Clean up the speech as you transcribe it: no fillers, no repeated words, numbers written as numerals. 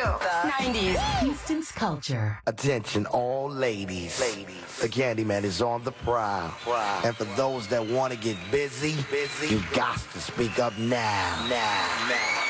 90s. Houston's culture. Attention all ladies. The Candyman is on the prowl. And for those that want to get busy, you got to speak up now.